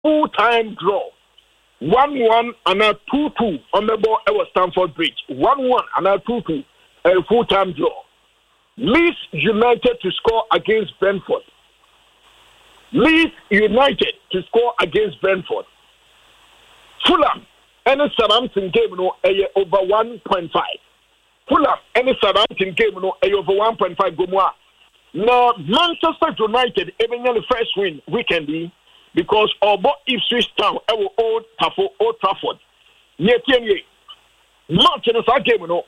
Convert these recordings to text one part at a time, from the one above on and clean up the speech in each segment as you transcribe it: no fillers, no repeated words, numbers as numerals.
full-time draw. 1-1 and a 2-2 on the ball at Stamford Bridge. 1-1 and a 2-2, a full-time draw. Leeds United to score against Brentford. Leeds United to score against Brentford. Fulham, any Southampton game, no, over 1.5. Fulham, any Southampton game, no, over 1.5 gomoa. Now, Manchester United, even the first win weekend, because Obo Ipswich Town, Old Trafford. Manchester game, no,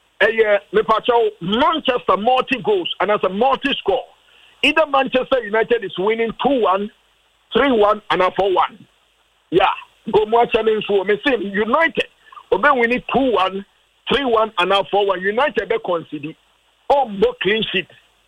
Manchester multi goals and as a multi score. Either Manchester United is winning 2-1, 3-1, and 4-1. Yeah, go more challenge for me. Same United, we winning 2-1, 3-1, and 4-1. United be conceded on both clean sheet.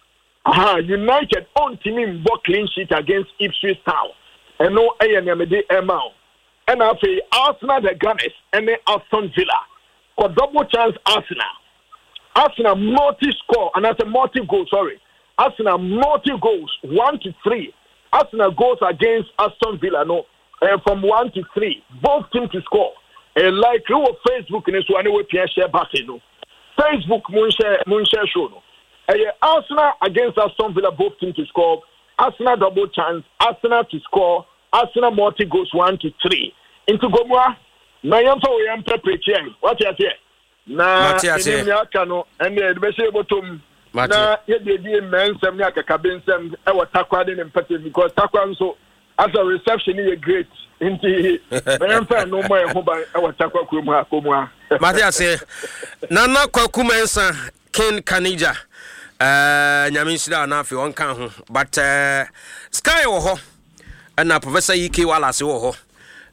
United on team both clean sheet against Ipswich Town. And no ANMD amount. And I say Arsenal the Gunners and then Aston Villa. For double chance Arsenal multi-score and that's a multi-goal, sorry. Arsenal multi-goals 1-3. Arsenal goes against Aston Villa from 1-3. Both teams to score. Like you Facebook in this one way share button. Facebook Moonshare show. Arsenal against Aston Villa, both teams to score. Arsenal double chance, Arsenal to score, Arsenal multi goes 1-3. Into Gomwa, Nayamfa we am preparing. What you say? Na Nyakano and the best bottom. Na ye men some nyaka kabensem e wa takwa de empathy because takwa so as a reception is great. Inti Nayamfa no more hoba e wa takwa kumu akomwa. Matiase Nana Kwakumensa Ken Kanija. Nyaminsida na afi won kan ho but Sky wo ho na Professor Ike Wallace wo ho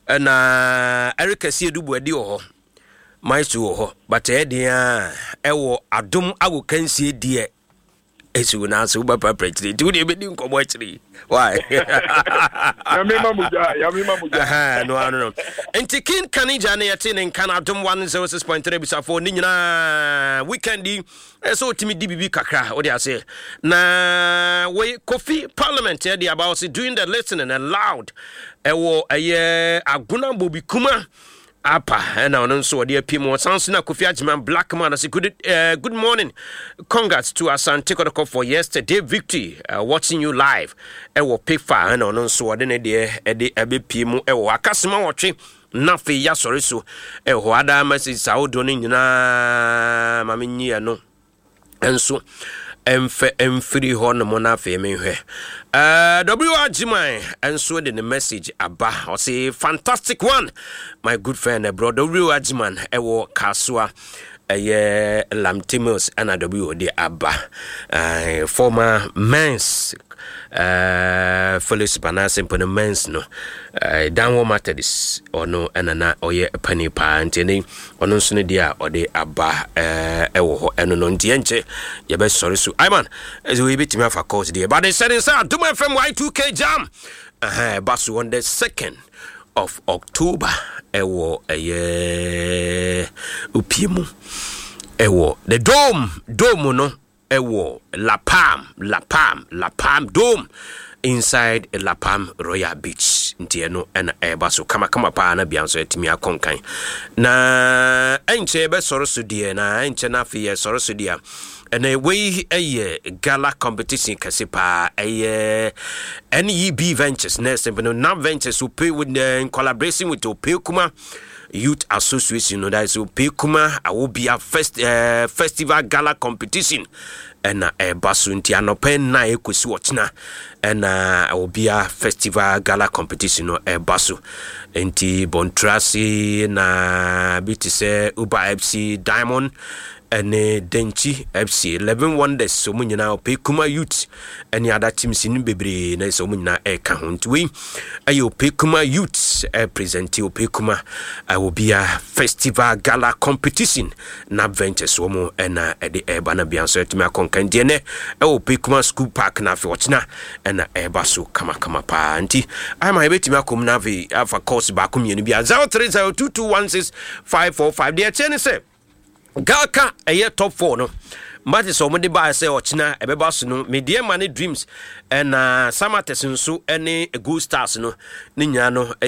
na Eric Asiedubu adi wo ho Maestro wo ho but dia wo adom agokansie die esu na so ba president do de be di nkomo akiri why ya me mamuja no Entikin Kanija na yete ne kan adom 106.3 bisafo ni nyina weekendi so timi DBB kakra what they say na we Kofi Parliament here about doing the listening aloud ewo aguna bobi kuma apa and on so dear Pimo sounds na Kofi Ajiman Black Man as good morning. Congrats to Asante Kotoko for yesterday victory. Watching you live. Ewo Pifa and on so de ede ebe Pimo ewo akasima watching nafi ya sorry so ewo ada message sa odoni nyina mamenyi no enso emfiri ho no na fe menhwe WRGman enso the message aba o say fantastic one my good friend brother WRGman ewo kasua Lamtimos and WD aba former men's Felix Banasem for the men's no downward Methodist or no and oye penny pa antini or no sooner dia or the aba ewo and no ntienche your best sorry so Iman as we bit me for course there but they said inside do my FM Y2K jam basu on the 2nd of October ewo upimu ewo the dome no ewo La Palm Dome inside La Palm Royal Beach ntieno ena ebaso kama pa na bianso etimi akonkan na enche be soroso die na enche na fe soroso dia ena we gala competition kasipa NEB Ventures next no ventures will pay with in collaboration with Opekuma Youth Association, that is Opekuma. I will be a festival gala competition, and basunti anopen na ekusi watchna, and I will be a festival gala competition no basu. Enti Bontrasi na bitise Uba FC Diamond. And Denchi FC 11 Wonders so much now Opekuma Youth any other teams in Bebre na so much na account we ayo Opekuma Youth present Opekuma I will be a festival gala competition na ventures so mo na the bana bianso etime akonkan de ne Opekuma School Park na fotna na baso kama pa anti I ma betime akom na ve afa course ba kom yenu bia 0302216545 de chene say Gaka top 4 no Mati so mudi ba say ochina ebeba so no me dear money dreams and Samates nso ene Good Stars no ni nya no